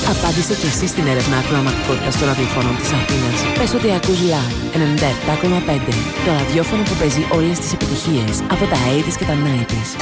Απάντησε κι εσύ στην έρευνα ακροαματικότητας των ραδιοφώνων της Αθήνας. Πες ότι ακούς Live 97,5. Το ραδιόφωνο που παίζει όλες τις επιτυχίες από τα 80s και τα 90s.